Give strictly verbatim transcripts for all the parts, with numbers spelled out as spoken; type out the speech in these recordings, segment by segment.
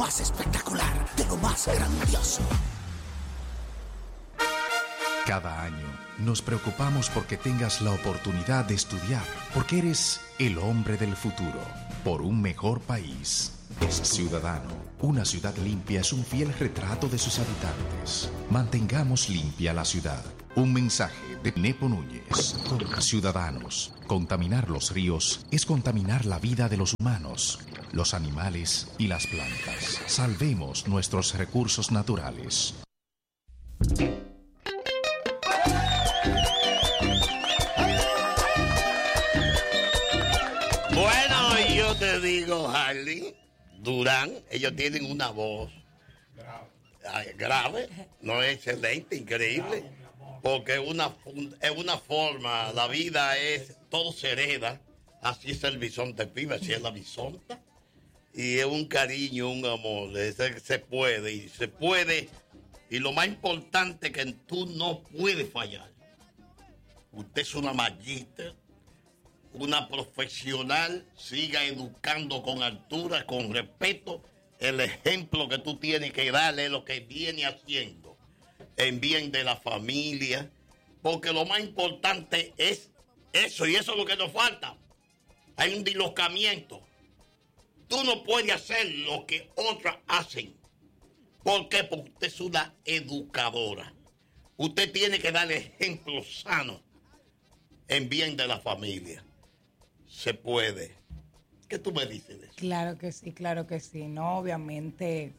más espectacular, de lo más grandioso. Cada año nos preocupamos porque tengas la oportunidad de estudiar, porque eres el hombre del futuro, por un mejor país. Es Ciudadano. Una ciudad limpia es un fiel retrato de sus habitantes. Mantengamos limpia la ciudad. Un mensaje de Nepo Núñez. Con Ciudadanos. Contaminar los ríos es contaminar la vida de los humanos, los animales y las plantas. Salvemos nuestros recursos naturales. Bueno, yo te digo, Harley, Durán, ellos tienen una voz grave, grave no es excelente, increíble, porque es una, es una forma, la vida es, todo se hereda, así es el bisonte pibe, así es la bisonta, y es un cariño, un amor, se, se puede, y se puede, y lo más importante que tú no puedes fallar. Usted es una magíster, una profesional, siga educando con altura, con respeto. El ejemplo que tú tienes que darle es lo que viene haciendo en bien de la familia, porque lo más importante es eso, y eso es lo que nos falta. Hay un dislocamiento. Tú no puedes hacer lo que otras hacen. ¿Por qué? Porque usted es una educadora. Usted tiene que dar ejemplo sano en bien de la familia. Se puede. ¿Qué tú me dices de eso? Claro que sí, claro que sí. No, obviamente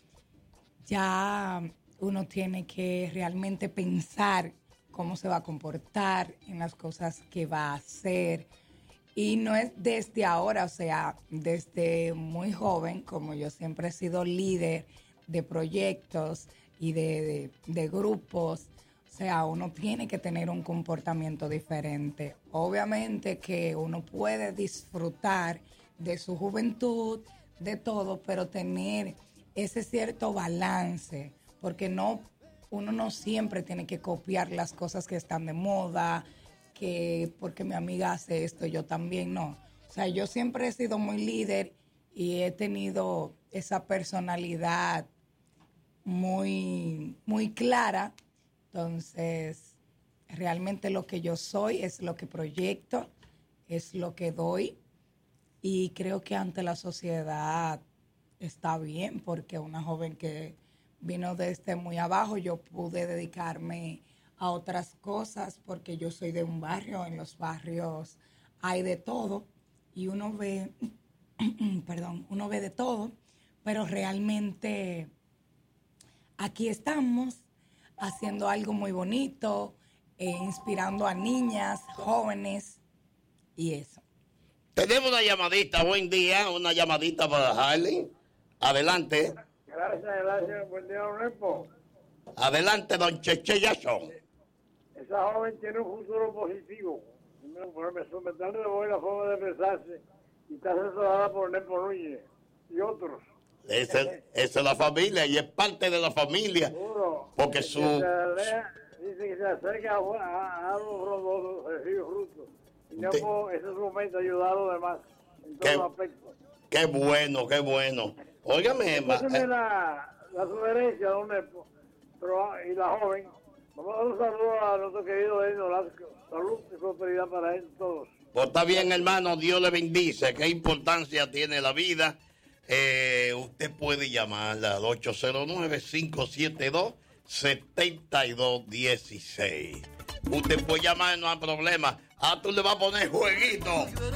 ya uno tiene que realmente pensar cómo se va a comportar en las cosas que va a hacer. Y no es desde ahora, o sea, desde muy joven, como yo siempre he sido líder de proyectos y de, de, de grupos. O sea, uno tiene que tener un comportamiento diferente. Obviamente que uno puede disfrutar de su juventud, de todo, pero tener ese cierto balance, porque no, uno no siempre tiene que copiar las cosas que están de moda, que porque mi amiga hace esto, yo también no. O sea, yo siempre he sido muy líder y he tenido esa personalidad muy, muy clara. Entonces, realmente lo que yo soy es lo que proyecto, es lo que doy, y creo que ante la sociedad está bien, porque una joven que vino desde muy abajo, yo pude dedicarme a otras cosas, porque yo soy de un barrio, en los barrios hay de todo, y uno ve, perdón, uno ve de todo, pero realmente aquí estamos, haciendo algo muy bonito, eh, inspirando a niñas, jóvenes y eso. Tenemos una llamadita, buen día, una llamadita para Harley. Adelante. Gracias, gracias, buen día, don Nepo. Adelante, don Cheche Jason. Esa joven tiene un futuro positivo. Por meterle de voy la forma de expresarse y está asesorada por Nepo Núñez y otros. Esa es, esa es la familia y es parte de la familia. Seguro. Porque que su... se alea, dice que se acerca a, a, a los rodosos, recibe frutos. Y Usted... Nepo, ese es su momento, ayudar a los demás en todos los aspectos. Qué bueno, qué bueno. Óigame, Emma. Eh... La, la sugerencia, don Nepo, pero, y la joven. Vamos a dar un saludo a nuestro querido Edno Lasco. Salud y prosperidad para él todos. Pues está bien, hermano, Dios le bendice. Qué importancia tiene la vida. Eh, usted puede llamarla al ocho cero nueve, cinco siete dos, siete dos uno seis. Usted puede llamar, no hay problema. Ah, tú le vas a poner jueguito.